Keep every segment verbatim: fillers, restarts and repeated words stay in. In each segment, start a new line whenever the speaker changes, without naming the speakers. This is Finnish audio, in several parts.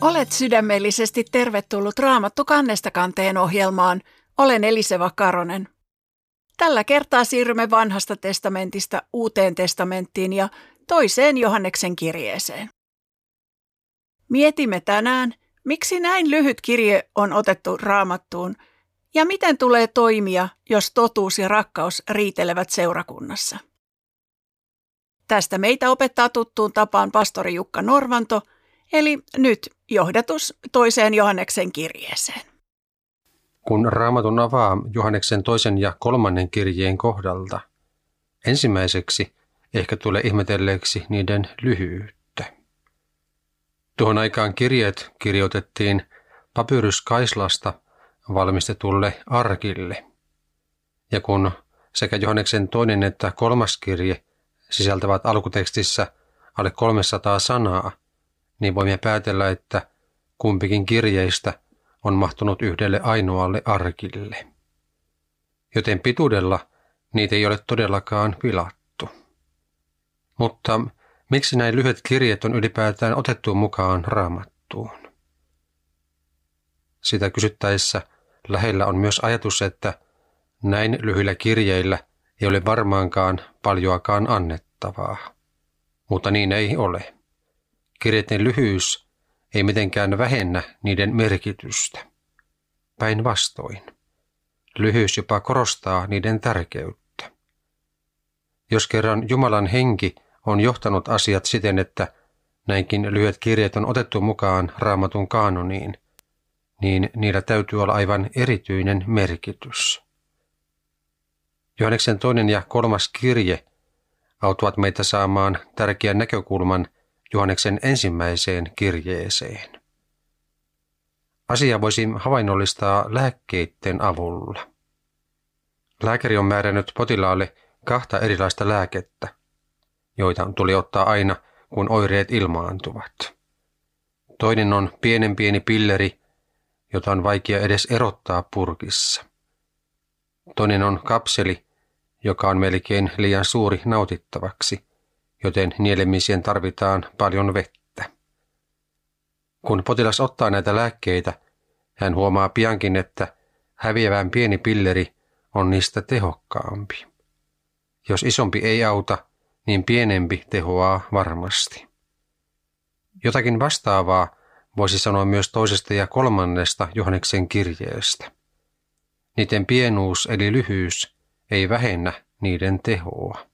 Olet sydämellisesti tervetullut Raamattu kannesta kanteen ohjelmaan. Olen Eliseva Karonen. Tällä kertaa siirrymme vanhasta testamentista Uuteen testamenttiin ja toiseen Johanneksen kirjeeseen. Mietimme tänään, miksi näin lyhyt kirje on otettu Raamattuun ja miten tulee toimia, jos totuus ja rakkaus riitelevät seurakunnassa. Tästä meitä opettaa tuttuun tapaan pastori Jukka Norvanto, eli nyt johdatus toiseen Johanneksen kirjeeseen.
Kun Raamatun avaa Johanneksen toisen ja kolmannen kirjeen kohdalta, ensimmäiseksi ehkä tulee ihmetelleeksi niiden lyhyyttä. Tuohon aikaan kirjeet kirjoitettiin papyruskaislasta valmistetulle arkille. Ja kun sekä Johanneksen toinen että kolmas kirje sisältävät alkutekstissä alle kolmesataa sanaa, niin voimme päätellä, että kumpikin kirjeistä on mahtunut yhdelle ainoalle arkille. Joten pituudella niitä ei ole todellakaan pilattu. Mutta miksi näin lyhyet kirjeet on ylipäätään otettu mukaan Raamattuun? Sitä kysyttäessä lähellä on myös ajatus, että näin lyhyillä kirjeillä ei ole varmaankaan paljoakaan annettavaa. Mutta niin ei ole. Kirjeiden lyhyys ei mitenkään vähennä niiden merkitystä. Päinvastoin. Lyhyys jopa korostaa niiden tärkeyttä. Jos kerran Jumalan henki on johtanut asiat siten, että näinkin lyhyet kirjeet on otettu mukaan Raamatun kaanoniin, niin niillä täytyy olla aivan erityinen merkitys. Johanneksen toinen ja kolmas kirje auttavat meitä saamaan tärkeän näkökulman Johanneksen ensimmäiseen kirjeeseen. Asia voisi havainnollistaa lääkkeiden avulla. Lääkäri on määrännyt potilaalle kahta erilaista lääkettä, joita tuli ottaa aina, kun oireet ilmaantuvat. Toinen on pienen pieni pilleri, jota on vaikea edes erottaa purkissa. Toinen on kapseli, joka on melkein liian suuri nautittavaksi, joten nielemiseen tarvitaan paljon vettä. Kun potilas ottaa näitä lääkkeitä, hän huomaa piankin, että häviävän pieni pilleri on niistä tehokkaampi. Jos isompi ei auta, niin pienempi tehoaa varmasti. Jotakin vastaavaa voisi sanoa myös toisesta ja kolmannesta Johanneksen kirjeestä. Niiden pienuus eli lyhyys ei vähennä niiden tehoa.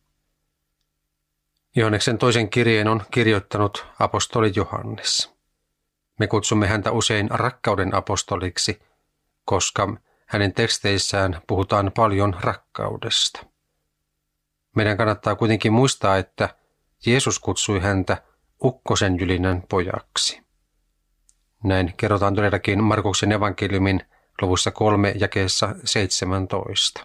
Johanneksen toisen kirjeen on kirjoittanut apostoli Johannes. Me kutsumme häntä usein rakkauden apostoliksi, koska hänen teksteissään puhutaan paljon rakkaudesta. Meidän kannattaa kuitenkin muistaa, että Jeesus kutsui häntä ukkosen jylinän pojaksi. Näin kerrotaan todellakin Markuksen evankeliumin luvussa kolme jakeessa seitsemäntoista.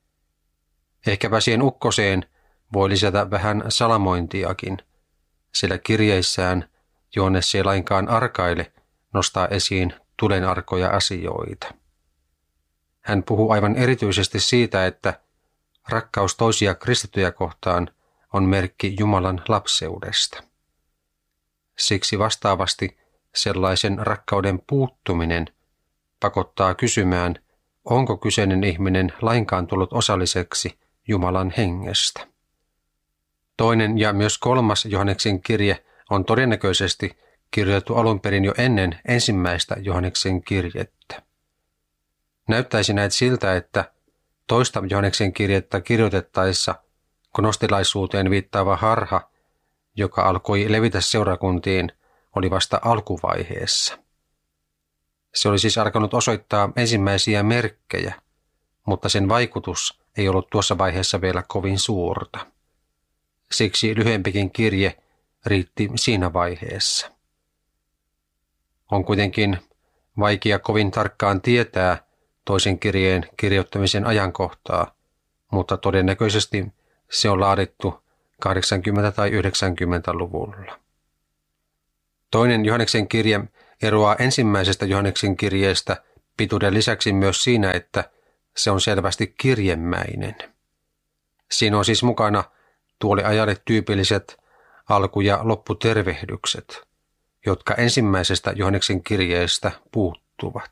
Ehkäpä siihen ukkoseen voi lisätä vähän salamointiakin, sillä kirjeissään Johannes ei lainkaan arkaile nostaa esiin tulenarkoja asioita. Hän puhuu aivan erityisesti siitä, että rakkaus toisia kristittyjä kohtaan on merkki Jumalan lapseudesta. Siksi vastaavasti sellaisen rakkauden puuttuminen pakottaa kysymään, onko kyseinen ihminen lainkaan tullut osalliseksi Jumalan hengestä. Toinen ja myös kolmas Johanneksen kirje on todennäköisesti kirjoitettu alun perin jo ennen ensimmäistä Johanneksen kirjettä. Näyttäisi näet siltä, että toista Johanneksen kirjettä kirjoitettaessa gnostilaisuuteen viittaava harha, joka alkoi levitä seurakuntiin, oli vasta alkuvaiheessa. Se oli siis alkanut osoittaa ensimmäisiä merkkejä, mutta sen vaikutus ei ollut tuossa vaiheessa vielä kovin suurta. Siksi lyhyempikin kirje riitti siinä vaiheessa. On kuitenkin vaikea kovin tarkkaan tietää toisen kirjeen kirjoittamisen ajankohtaa, mutta todennäköisesti se on laadittu kahdeksankymmentä- tai yhdeksänkymmentäluvulla. Toinen Johanneksen kirje eroaa ensimmäisestä Johanneksen kirjeestä pituuden lisäksi myös siinä, että se on selvästi kirjemäinen. Siinä on siis mukana tuolle ajalle tyypilliset alku- ja lopputervehdykset, jotka ensimmäisestä Johanneksen kirjeestä puuttuvat.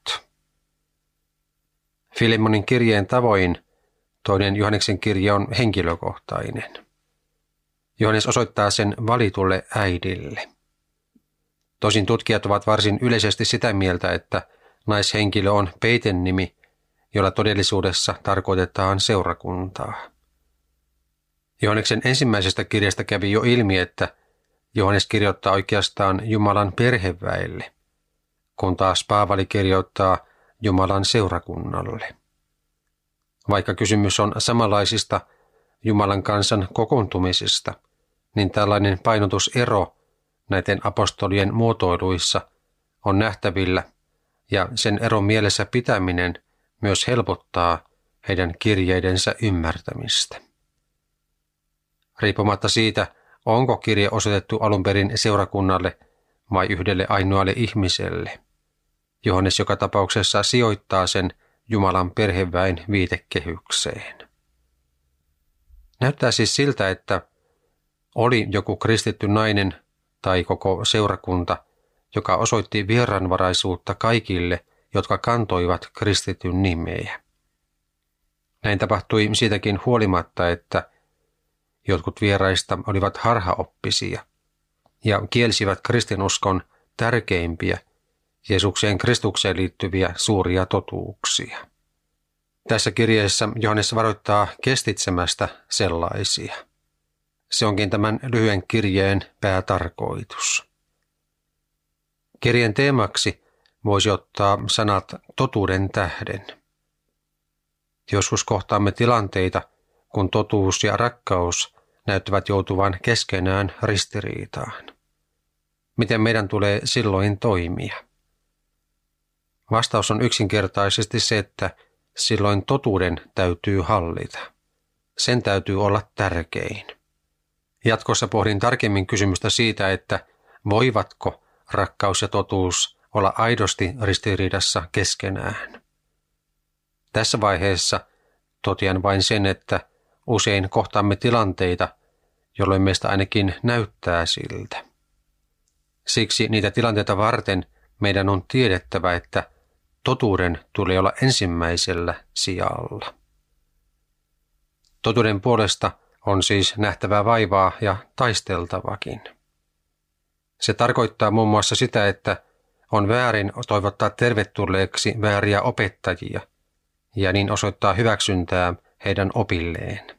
Filemonin kirjeen tavoin toinen Johanneksen kirje on henkilökohtainen. Johannes osoittaa sen valitulle äidille. Tosin tutkijat ovat varsin yleisesti sitä mieltä, että naishenkilö on peitennimi, jolla todellisuudessa tarkoitetaan seurakuntaa. Johanneksen ensimmäisestä kirjasta kävi jo ilmi, että Johannes kirjoittaa oikeastaan Jumalan perheväelle, kun taas Paavali kirjoittaa Jumalan seurakunnalle. Vaikka kysymys on samanlaisista Jumalan kansan kokoontumisista, niin tällainen painotusero näiden apostolien muotoiluissa on nähtävillä, ja sen eron mielessä pitäminen myös helpottaa heidän kirjeidensä ymmärtämistä. Riippumatta siitä, onko kirje osoitettu alun perin seurakunnalle vai yhdelle ainoalle ihmiselle, Johannes joka tapauksessa sijoittaa sen Jumalan perheväen viitekehykseen. Näyttää siis siltä, että oli joku kristitty nainen tai koko seurakunta, joka osoitti vieraanvaraisuutta kaikille, jotka kantoivat kristityn nimeä. Näin tapahtui siitäkin huolimatta, että jotkut vieraista olivat harhaoppisia ja kielsivät kristinuskon tärkeimpiä Jeesukseen Kristukseen liittyviä suuria totuuksia. Tässä kirjeessä Johannes varoittaa kestitsemästä sellaisia. Se onkin tämän lyhyen kirjeen päätarkoitus. Kirjeen teemaksi voisi ottaa sanat totuuden tähden. Joskus kohtaamme tilanteita, kun totuus ja rakkaus näyttävät joutuvan keskenään ristiriitaan. Miten meidän tulee silloin toimia? Vastaus on yksinkertaisesti se, että silloin totuuden täytyy hallita. Sen täytyy olla tärkein. Jatkossa pohdin tarkemmin kysymystä siitä, että voivatko rakkaus ja totuus olla aidosti ristiriidassa keskenään. Tässä vaiheessa totean vain sen, että usein kohtaamme tilanteita, jolloin meistä ainakin näyttää siltä. Siksi niitä tilanteita varten meidän on tiedettävä, että totuuden tulee olla ensimmäisellä sijalla. Totuuden puolesta on siis nähtävä vaivaa ja taisteltavakin. Se tarkoittaa muun muassa sitä, että on väärin toivottaa tervetulleeksi vääriä opettajia ja niin osoittaa hyväksyntää heidän opilleen.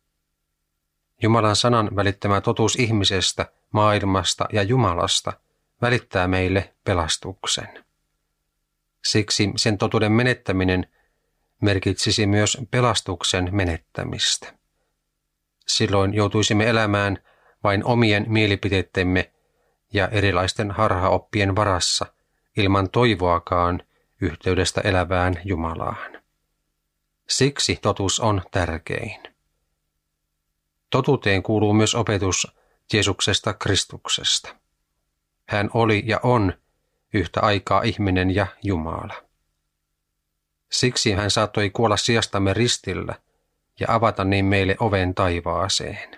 Jumalan sanan välittämä totuus ihmisestä, maailmasta ja Jumalasta välittää meille pelastuksen. Siksi sen totuuden menettäminen merkitsisi myös pelastuksen menettämistä. Silloin joutuisimme elämään vain omien mielipiteittemme ja erilaisten harhaoppien varassa ilman toivoakaan yhteydestä elävään Jumalaan. Siksi totuus on tärkein. Totuuteen kuuluu myös opetus Jeesuksesta Kristuksesta. Hän oli ja on yhtä aikaa ihminen ja Jumala. Siksi hän saattoi kuolla sijastamme ristillä ja avata niin meille oven taivaaseen.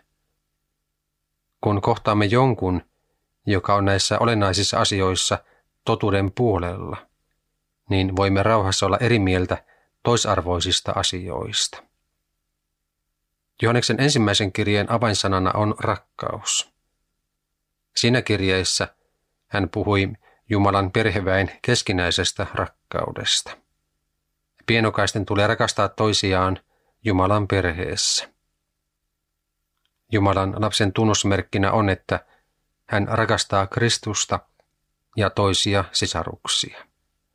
Kun kohtaamme jonkun, joka on näissä olennaisissa asioissa totuuden puolella, niin voimme rauhassa olla eri mieltä toisarvoisista asioista. Johanneksen ensimmäisen kirjeen avainsanana on rakkaus. Siinä kirjeessä hän puhui Jumalan perheväen keskinäisestä rakkaudesta. Pienokaisten tulee rakastaa toisiaan Jumalan perheessä. Jumalan lapsen tunnusmerkkinä on, että hän rakastaa Kristusta ja toisia sisaruksia.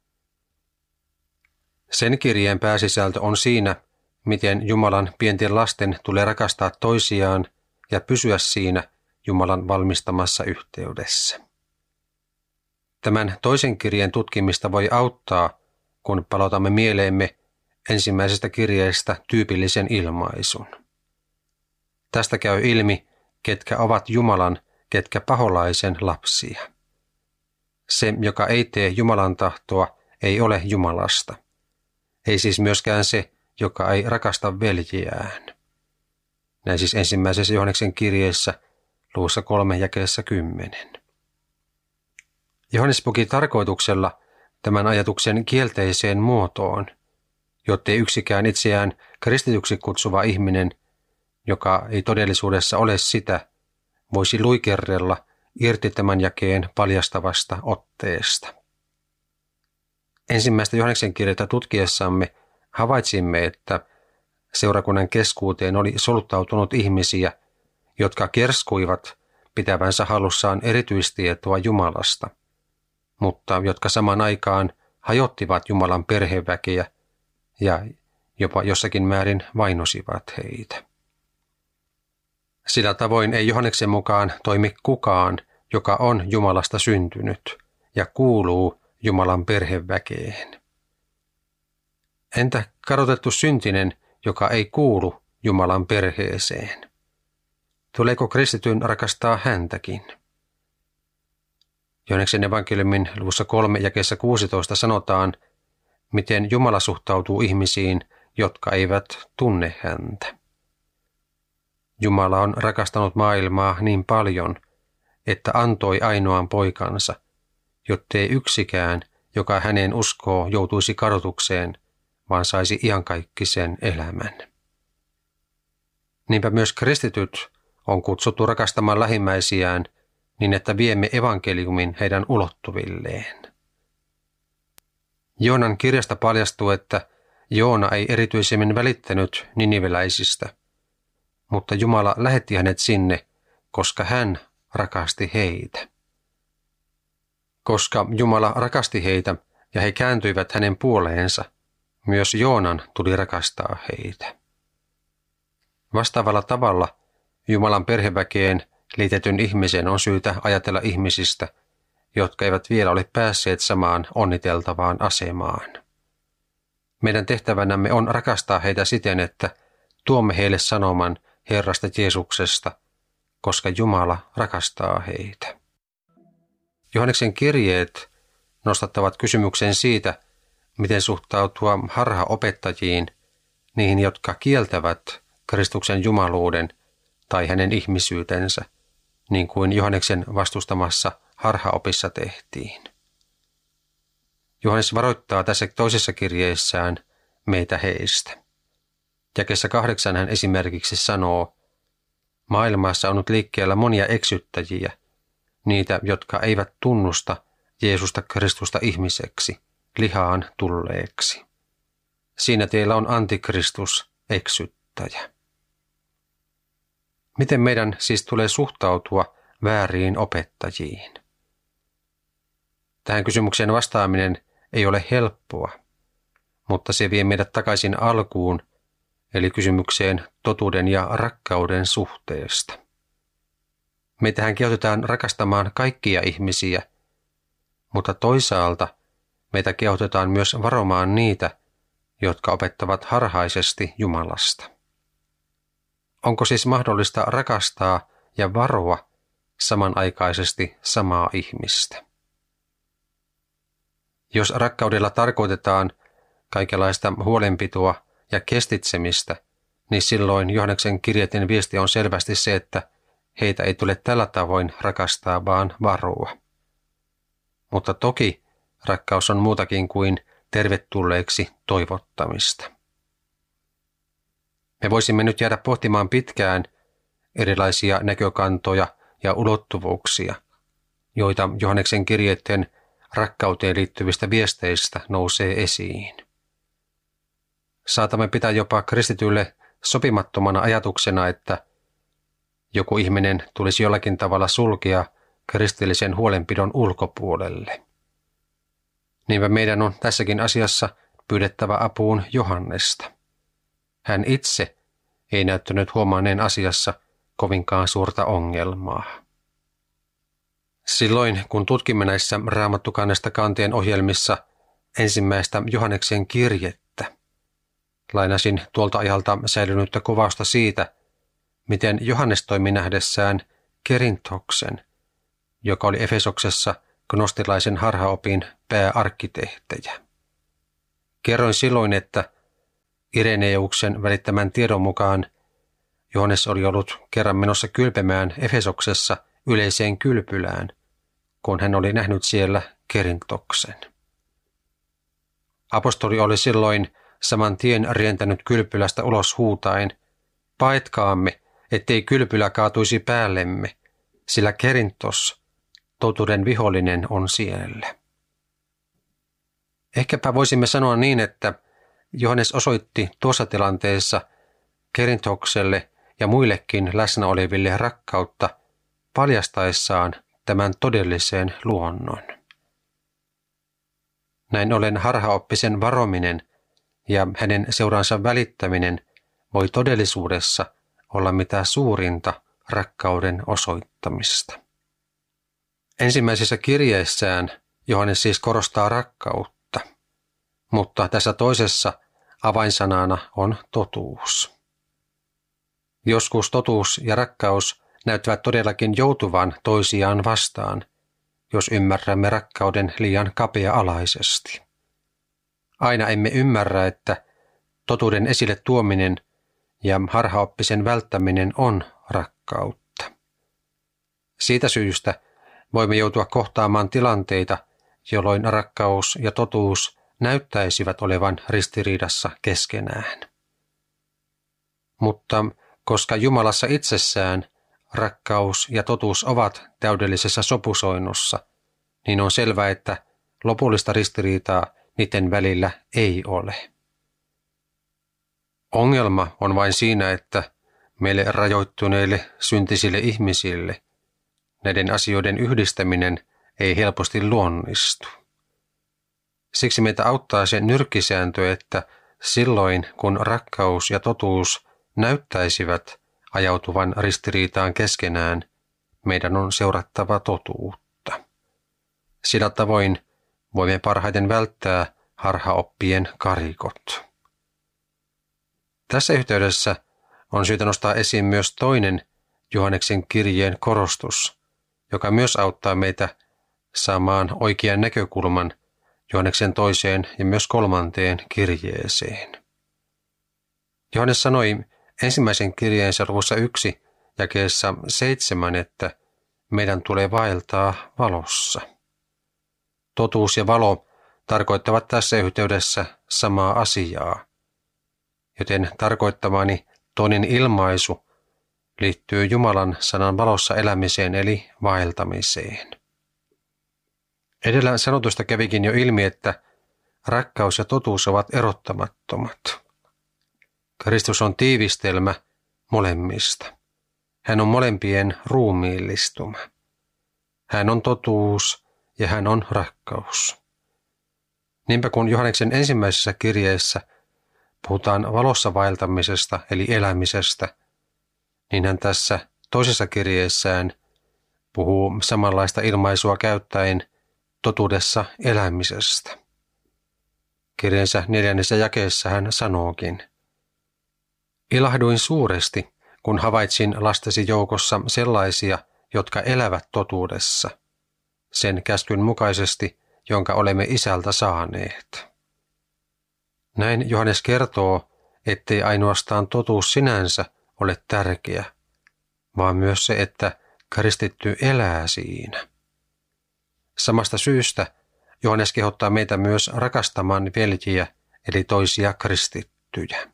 Sen kirjeen pääsisältö on siinä, miten Jumalan pienten lasten tulee rakastaa toisiaan ja pysyä siinä Jumalan valmistamassa yhteydessä. Tämän toisen kirjeen tutkimista voi auttaa, kun palautamme mieleemme ensimmäisestä kirjeestä tyypillisen ilmaisun. Tästä käy ilmi, ketkä ovat Jumalan, ketkä paholaisen lapsia. Se, joka ei tee Jumalan tahtoa, ei ole Jumalasta. Ei siis myöskään se, joka ei rakasta veljiään. Näin siis ensimmäisessä Johanneksen kirjeessä luvussa kolme jakeessa kymmenen. Johannes puki tarkoituksella tämän ajatuksen kielteiseen muotoon, jottei yksikään itseään kristityksi kutsuva ihminen, joka ei todellisuudessa ole sitä, voisi luikerrella irti tämän jakeen paljastavasta otteesta. Ensimmäistä Johanneksen kirjettä tutkiessamme havaitsimme, että seurakunnan keskuuteen oli soluttautunut ihmisiä, jotka kerskuivat pitävänsä hallussaan erityistietoa Jumalasta, mutta jotka saman aikaan hajottivat Jumalan perheväkeä ja jopa jossakin määrin vainosivat heitä. Sillä tavoin ei Johanneksen mukaan toimi kukaan, joka on Jumalasta syntynyt ja kuuluu Jumalan perheväkeen. Entä kadotettu syntinen, joka ei kuulu Jumalan perheeseen? Tuleeko kristityn rakastaa häntäkin? Johanneksen evankeliumin luvussa kolme jakeessa kuusitoista sanotaan, miten Jumala suhtautuu ihmisiin, jotka eivät tunne häntä. Jumala on rakastanut maailmaa niin paljon, että antoi ainoan poikansa, jottei yksikään, joka häneen uskoo, joutuisi kadotukseen, vaan saisi iankaikkisen elämän. Niinpä myös kristityt on kutsuttu rakastamaan lähimmäisiään niin, että viemme evankeliumin heidän ulottuvilleen. Joonan kirjasta paljastuu, että Joona ei erityisemmin välittänyt niniveläisistä, mutta Jumala lähetti hänet sinne, koska hän rakasti heitä. Koska Jumala rakasti heitä ja he kääntyivät hänen puoleensa, myös Joonan tuli rakastaa heitä. Vastaavalla tavalla Jumalan perheväkeen liitetyn ihmisen on syytä ajatella ihmisistä, jotka eivät vielä ole päässeet samaan onniteltavaan asemaan. Meidän tehtävänämme on rakastaa heitä siten, että tuomme heille sanoman Herrasta Jeesuksesta, koska Jumala rakastaa heitä. Johanneksen kirjeet nostattavat kysymyksen siitä, miten suhtautua harhaopettajiin, niihin, jotka kieltävät Kristuksen jumaluuden tai hänen ihmisyytensä, niin kuin Johanneksen vastustamassa harhaopissa tehtiin. Johannes varoittaa tässä toisessa kirjeessään meitä heistä. Jakeessa kahdeksan hän esimerkiksi sanoo, maailmassa on nyt liikkeellä monia eksyttäjiä, niitä, jotka eivät tunnusta Jeesusta Kristusta ihmiseksi, lihaan tulleeksi. Siinä teillä on antikristus, eksyttäjä. Miten meidän siis tulee suhtautua vääriin opettajiin? Tähän kysymykseen vastaaminen ei ole helppoa, mutta se vie meidät takaisin alkuun, eli kysymykseen totuuden ja rakkauden suhteesta. Meitähän kehotetaan rakastamaan kaikkia ihmisiä, mutta toisaalta meitä kehotetaan myös varomaan niitä, jotka opettavat harhaisesti Jumalasta. Onko siis mahdollista rakastaa ja varoa samanaikaisesti samaa ihmistä? Jos rakkaudella tarkoitetaan kaikenlaista huolenpitoa ja kestitsemistä, niin silloin Johanneksen kirjeiden viesti on selvästi se, että heitä ei tule tällä tavoin rakastaa, vaan varoa. Mutta toki rakkaus on muutakin kuin tervetulleeksi toivottamista. Me voisimme nyt jäädä pohtimaan pitkään erilaisia näkökantoja ja ulottuvuuksia, joita Johanneksen kirjeiden rakkauteen liittyvistä viesteistä nousee esiin. Saatamme pitää jopa kristitylle sopimattomana ajatuksena, että joku ihminen tulisi jollakin tavalla sulkea kristillisen huolenpidon ulkopuolelle. Niinpä meidän on tässäkin asiassa pyydettävä apuun Johannesta. Hän itse ei näyttänyt huomanneen asiassa kovinkaan suurta ongelmaa. Silloin, kun tutkimme näissä Raamattukannesta kanteen ohjelmissa ensimmäistä Johanneksen kirjettä, lainasin tuolta ajalta säilynyttä kuvausta siitä, miten Johannes toimi nähdessään Kerintoksen, joka oli Efesoksessa gnostilaisen harhaopin pääarkkitehtejä. Kerroin silloin, että Ireneuksen välittämän tiedon mukaan Johannes oli ollut kerran menossa kylpemään Efesoksessa yleiseen kylpylään, kun hän oli nähnyt siellä Kerintoksen. Apostoli oli silloin saman tien rientänyt kylpylästä ulos huutaen, paetkaamme, ettei kylpylä kaatuisi päällemme, sillä Kerintos, totuuden vihollinen, on siellä. Ehkäpä voisimme sanoa niin, että Johannes osoitti tuossa tilanteessa Kerintokselle ja muillekin läsnä oleville rakkautta paljastaessaan tämän todellisen luonnon. Näin ollen harhaoppisen varominen ja hänen seuransa välittäminen voi todellisuudessa olla mitä suurinta rakkauden osoittamista. Ensimmäisessä kirjeessään Johannes siis korostaa rakkautta, mutta tässä toisessa avainsanana on totuus. Joskus totuus ja rakkaus näyttävät todellakin joutuvan toisiaan vastaan, jos ymmärrämme rakkauden liian kapea-alaisesti. Aina emme ymmärrä, että totuuden esille tuominen ja harhaoppisen välttäminen on rakkautta. Siitä syystä voimme joutua kohtaamaan tilanteita, jolloin rakkaus ja totuus näyttäisivät olevan ristiriidassa keskenään. Mutta koska Jumalassa itsessään rakkaus ja totuus ovat täydellisessä sopusoinnussa, niin on selvää, että lopullista ristiriitaa niiden välillä ei ole. Ongelma on vain siinä, että meille rajoittuneille syntisille ihmisille näiden asioiden yhdistäminen ei helposti luonnistu. Siksi meitä auttaa se nyrkkisääntö, että silloin kun rakkaus ja totuus näyttäisivät ajautuvan ristiriitaan keskenään, meidän on seurattava totuutta. Sillä tavoin voimme parhaiten välttää harhaoppien karikot. Tässä yhteydessä on syytä nostaa esiin myös toinen Johanneksen kirjeen korostus, joka myös auttaa meitä saamaan oikean näkökulman Johanneksen toiseen ja myös kolmanteen kirjeeseen. Johannes sanoi ensimmäisen kirjeensä luvussa yksi jakeessa seitsemän, että meidän tulee vaeltaa valossa. Totuus ja valo tarkoittavat tässä yhteydessä samaa asiaa, joten tarkoittamani toinen ilmaisu liittyy Jumalan sanan valossa elämiseen eli vaeltamiseen. Edellä sanotusta kävikin jo ilmi, että rakkaus ja totuus ovat erottamattomat. Kristus on tiivistelmä molemmista. Hän on molempien ruumiillistuma. Hän on totuus ja hän on rakkaus. Niinpä kun Johanneksen ensimmäisessä kirjeessä puhutaan valossa vaeltamisesta eli elämisestä, niin hän tässä toisessa kirjeessään puhuu samanlaista ilmaisua käyttäen totuudessa elämisestä. Kirjeensä neljännessä jakeessa hän sanookin: ilahduin suuresti, kun havaitsin lastesi joukossa sellaisia, jotka elävät totuudessa, sen käskyn mukaisesti, jonka olemme isältä saaneet. Näin Johannes kertoo, ettei ainoastaan totuus sinänsä ole tärkeä, vaan myös se, että kristitty elää siinä. Samasta syystä Johannes kehottaa meitä myös rakastamaan veljiä, eli toisia kristittyjä.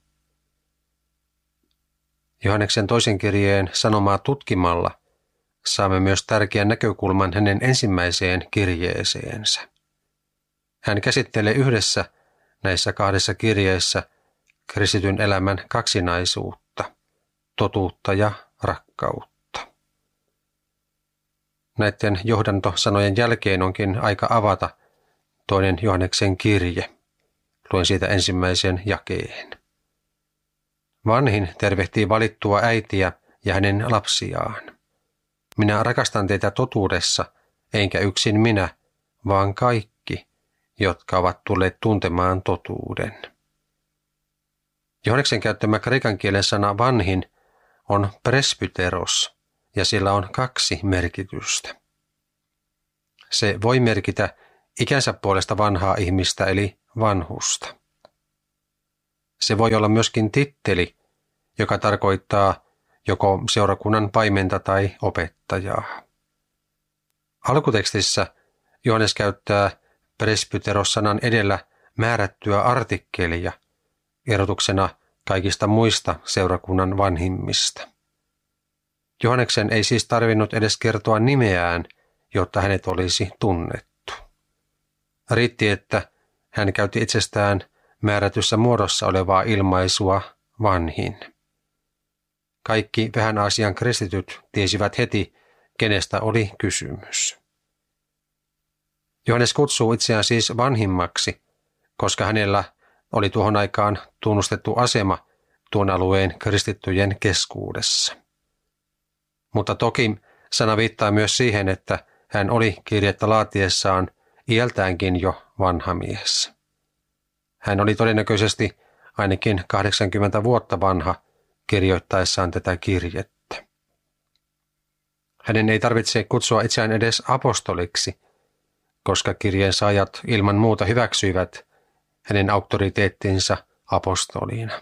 Johanneksen toisen kirjeen sanomaa tutkimalla saamme myös tärkeän näkökulman hänen ensimmäiseen kirjeeseensä. Hän käsittelee yhdessä näissä kahdessa kirjeessä kristityn elämän kaksinaisuutta, totuutta ja rakkautta. Näiden johdantosanojen jälkeen onkin aika avata toinen Johanneksen kirje. Luen siitä ensimmäisen jakeen. Vanhin tervehtii valittua äitiä ja hänen lapsiaan. Minä rakastan teitä totuudessa, enkä yksin minä, vaan kaikki, jotka ovat tulleet tuntemaan totuuden. Johanneksen käyttämä kreikan kielen sana vanhin on presbyteros, ja sillä on kaksi merkitystä. Se voi merkitä ikänsä puolesta vanhaa ihmistä eli vanhusta. Se voi olla myöskin titteli, joka tarkoittaa joko seurakunnan paimenta tai opettajaa. Alkutekstissä Johannes käyttää presbyteros-sanan edellä määrättyä artikkelia erotuksena kaikista muista seurakunnan vanhimmista. Johanneksen ei siis tarvinnut edes kertoa nimeään, jotta hänet olisi tunnettu. Riitti, että hän käytti itsestään määrätyssä muodossa olevaa ilmaisua vanhin. Kaikki vähän Aasian kristityt tiesivät heti, kenestä oli kysymys. Johannes kutsuu itseään siis vanhimmaksi, koska hänellä oli tuohon aikaan tunnustettu asema tuon alueen kristittyjen keskuudessa. Mutta toki sana viittaa myös siihen, että hän oli kirjettä laatiessaan iältäänkin jo vanha mies. Hän oli todennäköisesti ainakin kahdeksankymmentä vuotta vanha kirjoittaessaan tätä kirjettä. Hänen ei tarvitse kutsua itseään edes apostoliksi, koska kirjeen saajat ilman muuta hyväksyivät hänen auktoriteettinsa apostoliina.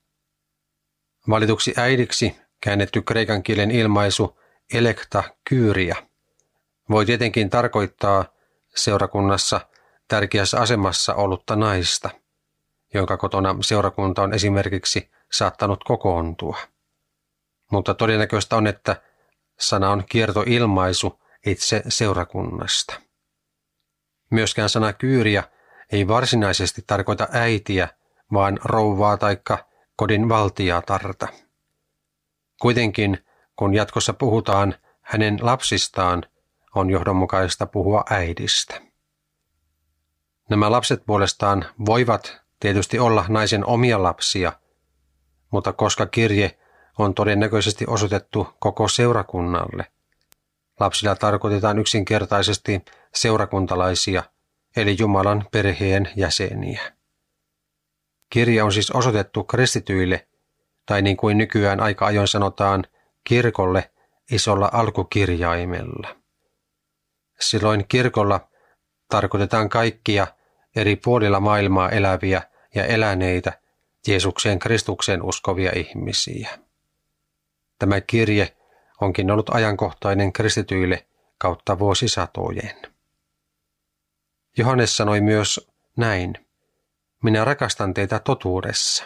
Valituksi äidiksi käännetty kreikan kielen ilmaisu elekta kyria voi tietenkin tarkoittaa seurakunnassa tärkeässä asemassa ollutta naista, jonka kotona seurakunta on esimerkiksi saattanut kokoontua. Mutta todennäköistä on, että sana on kiertoilmaisu itse seurakunnasta. Myöskään sana kyyriä ei varsinaisesti tarkoita äitiä, vaan rouvaa taikka kodin valtiatarta. Kuitenkin, kun jatkossa puhutaan hänen lapsistaan, on johdonmukaista puhua äidistä. Nämä lapset puolestaan voivat tietysti olla naisen omia lapsia, mutta koska kirje on todennäköisesti osoitettu koko seurakunnalle, lapsilla tarkoitetaan yksinkertaisesti seurakuntalaisia, eli Jumalan perheen jäseniä. Kirje on siis osoitettu kristityille, tai niin kuin nykyään aika ajoin sanotaan, kirkolle isolla alkukirjaimella. Silloin kirkolla tarkoitetaan kaikkia eri puolilla maailmaa eläviä ja eläneitä Jeesukseen Kristuksen uskovia ihmisiä. Tämä kirje onkin ollut ajankohtainen kristityille kautta vuosisatojen. Johannes sanoi myös näin: minä rakastan teitä totuudessa.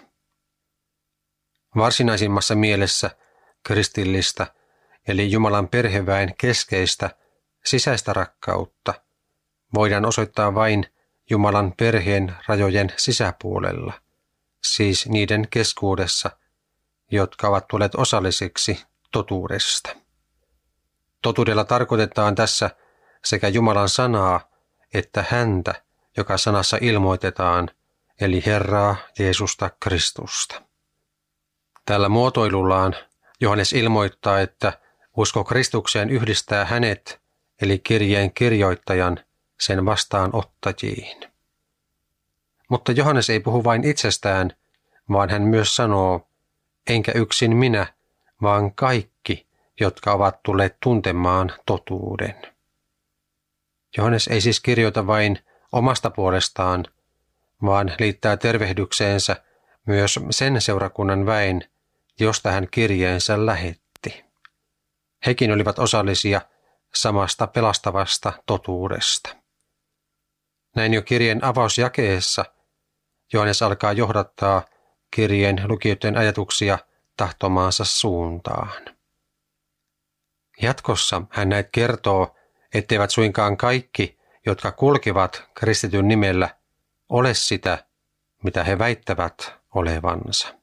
Varsinaisimmassa mielessä kristillistä, eli Jumalan perheväen keskeistä sisäistä rakkautta, voidaan osoittaa vain Jumalan perheen rajojen sisäpuolella, siis niiden keskuudessa, jotka ovat tulleet osallisiksi totuudesta. Totuudella tarkoitetaan tässä sekä Jumalan sanaa että häntä, joka sanassa ilmoitetaan, eli Herraa Jeesusta Kristusta. Tällä muotoilullaan Johannes ilmoittaa, että usko Kristukseen yhdistää hänet, eli kirjeen kirjoittajan, sen vastaanottajiin. Mutta Johannes ei puhu vain itsestään, vaan hän myös sanoo, enkä yksin minä, vaan kaikki, jotka ovat tulleet tuntemaan totuuden. Johannes ei siis kirjoita vain omasta puolestaan, vaan liittää tervehdykseensä myös sen seurakunnan väen, josta hän kirjeensä lähetti. Hekin olivat osallisia samasta pelastavasta totuudesta. Näin jo kirjeen avausjakeessa Johannes alkaa johdattaa kirjeen lukijoiden ajatuksia tahtomaansa suuntaan. Jatkossa hän näet kertoo, etteivät suinkaan kaikki, jotka kulkevat kristityn nimellä, ole sitä, mitä he väittävät olevansa.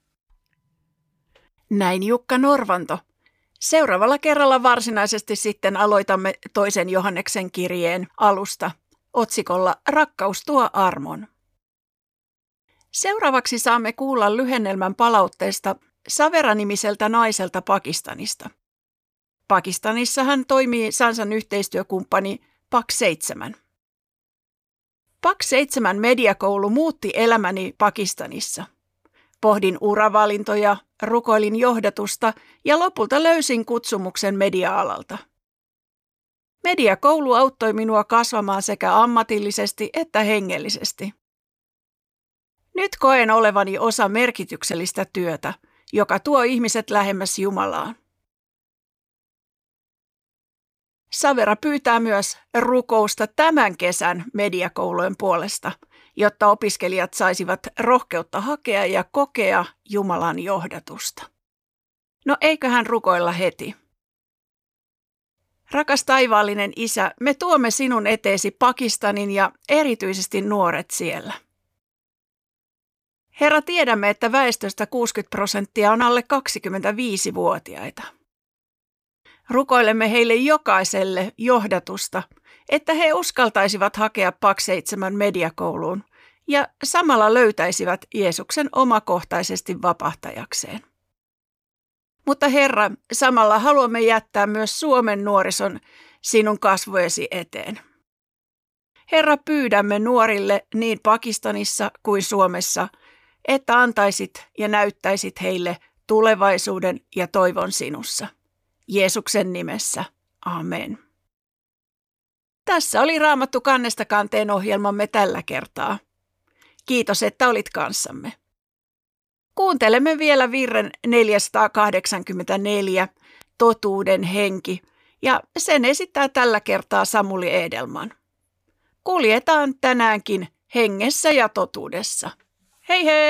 Näin Jukka Norvanto. Seuraavalla kerralla varsinaisesti sitten aloitamme toisen Johanneksen kirjeen alusta otsikolla Rakkaus tuo armon. Seuraavaksi saamme kuulla lyhennelmän palautteesta Savera-nimiseltä naiselta Pakistanista. Pakistanissa hän toimii Sansan yhteistyökumppani Pak seitsemän. Pak seitsemän mediakoulu muutti elämäni Pakistanissa. Pohdin uravalintoja, rukoilin johdatusta ja lopulta löysin kutsumuksen media-alalta. Mediakoulu auttoi minua kasvamaan sekä ammatillisesti että hengellisesti. Nyt koen olevani osa merkityksellistä työtä, joka tuo ihmiset lähemmäs Jumalaa. Savera pyytää myös rukousta tämän kesän mediakoulujen puolesta, jotta opiskelijat saisivat rohkeutta hakea ja kokea Jumalan johdatusta. No eiköhän rukoilla heti. Rakas taivaallinen Isä, me tuomme sinun eteesi Pakistanin ja erityisesti nuoret siellä. Herra, tiedämme, että väestöstä kuusikymmentä prosenttia on alle kaksikymmentäviisivuotiaita. Rukoilemme heille jokaiselle johdatusta, että he uskaltaisivat hakea Pak seitsemän mediakouluun ja samalla löytäisivät Jeesuksen omakohtaisesti vapahtajakseen. Mutta Herra, samalla haluamme jättää myös Suomen nuorison sinun kasvojesi eteen. Herra, pyydämme nuorille niin Pakistanissa kuin Suomessa, että antaisit ja näyttäisit heille tulevaisuuden ja toivon sinussa. Jeesuksen nimessä. Amen. Tässä oli Raamattu kannesta kanteen ohjelmamme tällä kertaa. Kiitos, että olit kanssamme. Kuuntelemme vielä virren neljäsataakahdeksankymmentäneljä, Totuuden henki, ja sen esittää tällä kertaa Samuli Edelman. Kuljetaan tänäänkin hengessä ja totuudessa. Hei hei!